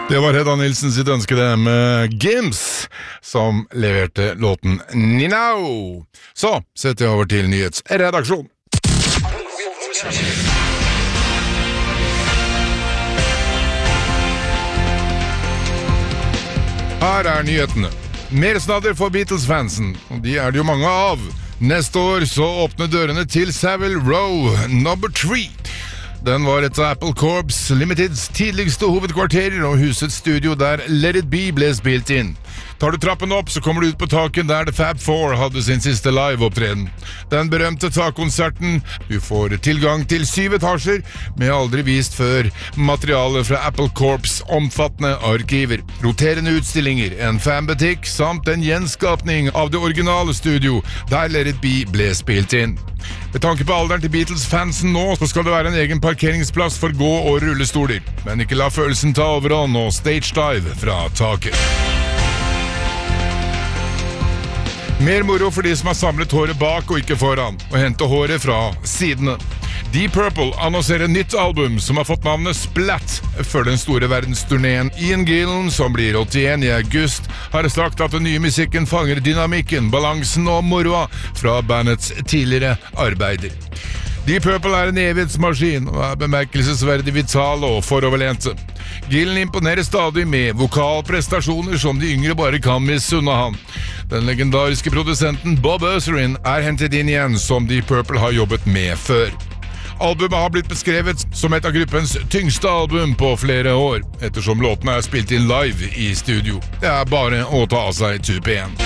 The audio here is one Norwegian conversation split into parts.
Det var Hedda Nilsen sitt ønske det med Gims, som leverte låten Ninau. Så setter jeg over til nyhetsredaksjon. Her er nyhetene. Mer snadder for Beatles-fansen, og de er det jo mange av. Neste år så åpner dørene til Savile Row No. 3. Den var et av Apple Corps Limiteds tidligste hovedkvarterer og huset studio der Let It Be ble spilt inn. Tar du trappen opp, så kommer du ut på taket der The Fab Four hadde sin siste live-opptreden. Den berømte takkonserten. Du får tilgang til 7 etasjer med aldri vist før materiale fra Apple Corps omfattende arkiver, roterende utstillinger, en fanbutikk samt en gjenskapning av det originale studio der Let It Be ble spilt inn. Med tanke på alderen til Beatles-fansen nå, så skal det være en egen parkeringsplass for gå- og rullestoler. Men ikke la følelsen ta overhånd og stage dive fra taket. Mer moro for de som har samlet håret bak og ikke foran, og hente håret fra sidene. Deep Purple annonserer nytt album som har fått navnet Splat før den store verdensturneen. Ian Gillan, som blir 81 i august, har sagt at den nye musikken fanger dynamikken, balansen og moroa fra bandets tidligere arbeider. Deep Purple er en evighetsmaskin og er bemerkelsesverdig vitale og foroverlente. Gillan imponerer stadig med vokalprestasjoner som de yngre bare kan misunne han. Den legendariske produsenten Bob Ezrin er hentet inn igjen, som Deep Purple har jobbet med før. Albumet har blitt beskrevet som et av gruppens tyngste album på flere år, ettersom låtene er spilt inn live i studio. Det er bare å ta av seg tupen.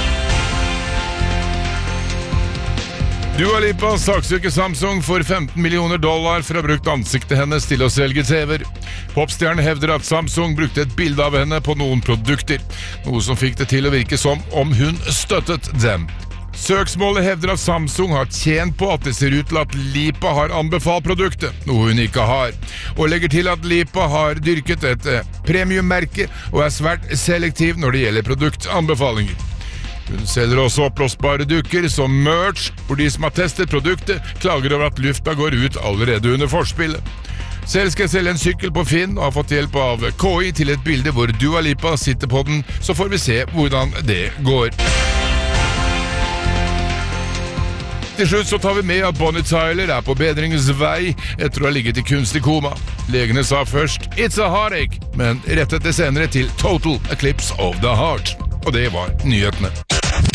Dua Lipa saksøker Samsung for $15 millioner for å ha brukt ansiktet hennes til å selge TV-er. Popstjernen hevder at Samsung brukte et bilde av henne på noen produkter, noe som fikk det til å virke som om hun støttet dem. Søksmålet hevder at Samsung har tjent på at det ser ut til at Lipa har anbefalt produktet, noe hun ikke har, og legger til at Lipa har dyrket et premiummerke og er svært selektiv når det gjelder produktanbefalinger. Hun selger også oppblåsbare dukker som merch, hvor de som har testet produktet klager over at lufta går ut allerede under forspillet. Selv skal jeg selge en sykkel på Finn og har fått hjelp av KI til et bilde hvor Dua Lipa sitter på den, så får vi se hvordan det går. Til slutt så tar vi med at Bonnie Tyler er på bedringens vei etter å ha ligget i kunstig koma. Legene sa først «It's a heartache», men rettet det senere til «Total Eclipse of the Heart». Og det var nyhetene.